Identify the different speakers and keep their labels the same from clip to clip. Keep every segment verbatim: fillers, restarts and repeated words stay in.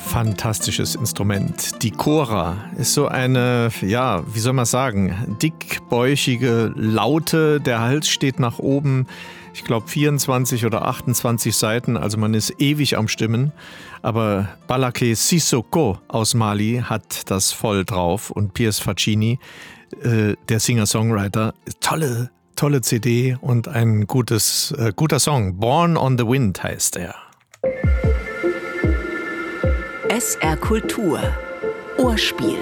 Speaker 1: Fantastisches Instrument. Die Kora ist so eine, ja, wie soll man sagen, dickbäuchige Laute. Der Hals steht nach oben. Ich glaube vierundzwanzig oder achtundzwanzig Seiten, also man ist ewig am Stimmen. Aber Balaké Sissoko aus Mali hat das voll drauf. Und Piers Faccini, äh, der Singer-Songwriter, tolle, tolle C D und ein gutes, äh, guter Song. Born on the Wind heißt er.
Speaker 2: S R Kultur. Ohrspiel.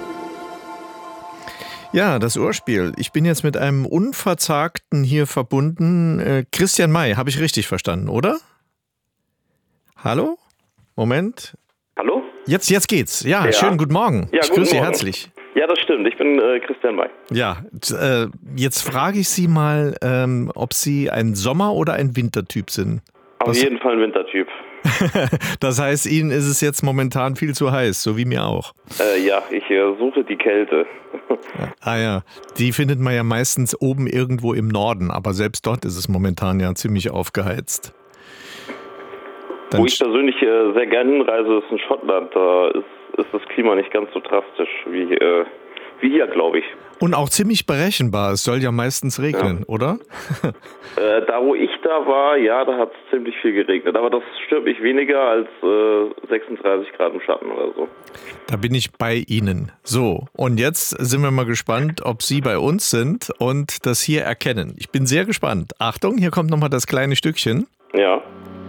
Speaker 1: Ja, das Ohrspiel. Ich bin jetzt mit einem Unverzagten hier verbunden. Äh, Christian May, habe ich richtig verstanden, oder? Hallo? Moment.
Speaker 3: Hallo?
Speaker 1: Jetzt, jetzt geht's. Ja,
Speaker 3: ja.
Speaker 1: Schönen guten Morgen.
Speaker 3: Ja,
Speaker 1: ich
Speaker 3: guten
Speaker 1: grüße Sie
Speaker 3: Morgen.
Speaker 1: herzlich.
Speaker 3: Ja, das stimmt. Ich bin äh, Christian May.
Speaker 1: Ja, äh, jetzt frage ich Sie mal, ähm, ob Sie ein Sommer- oder ein Wintertyp sind.
Speaker 3: Auf
Speaker 1: Was?
Speaker 3: jeden Fall ein Wintertyp.
Speaker 1: Das heißt, Ihnen ist es jetzt momentan viel zu heiß, so wie mir auch.
Speaker 3: Äh, ja, ich äh, suche die Kälte.
Speaker 1: Ah ja, die findet man ja meistens oben irgendwo im Norden, aber selbst dort ist es momentan ja ziemlich aufgeheizt. Dann
Speaker 3: Wo ich persönlich äh, sehr gerne hinreise, ist in Schottland. Da ist, ist das Klima nicht ganz so drastisch wie, äh, wie hier, glaube ich.
Speaker 1: Und auch ziemlich berechenbar. Es soll ja meistens regnen, ja. Oder?
Speaker 3: äh, da, wo ich da war, ja, da hat es ziemlich viel geregnet. Aber das stört mich weniger als äh, sechsunddreißig Grad im Schatten oder so.
Speaker 1: Da bin ich bei Ihnen. So, und jetzt sind wir mal gespannt, ob Sie bei uns sind und das hier erkennen. Ich bin sehr gespannt. Achtung, hier kommt nochmal das kleine Stückchen.
Speaker 3: Ja.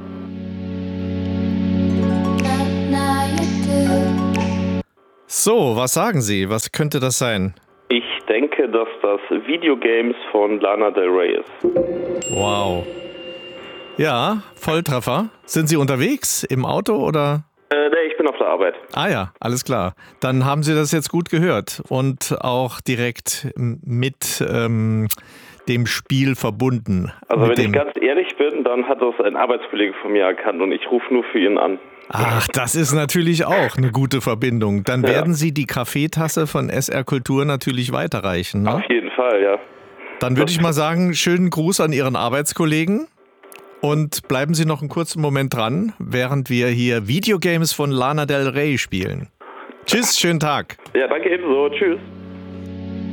Speaker 1: So, was sagen Sie? Was könnte das sein?
Speaker 3: Ich denke, dass das Videogames von Lana Del Rey ist.
Speaker 1: Wow. Ja, Volltreffer. Sind Sie unterwegs im Auto oder?
Speaker 3: Äh, nee, ich bin auf der Arbeit.
Speaker 1: Ah ja, alles klar. Dann haben Sie das jetzt gut gehört und auch direkt mit ähm, dem Spiel verbunden.
Speaker 3: Also wenn
Speaker 1: dem
Speaker 3: ich ganz ehrlich bin, dann hat das ein Arbeitskollege von mir erkannt und ich rufe nur für ihn an.
Speaker 1: Ach, das ist natürlich auch eine gute Verbindung. Dann
Speaker 3: ja.
Speaker 1: werden Sie die Kaffeetasse von S R Kultur natürlich weiterreichen. Ne?
Speaker 3: Auf jeden Fall, ja.
Speaker 1: Dann würde ich mal sagen, schönen Gruß an Ihren Arbeitskollegen und bleiben Sie noch einen kurzen Moment dran, während wir hier Videogames von Lana Del Rey spielen. Tschüss, schönen Tag.
Speaker 3: Ja, danke ebenso. Tschüss.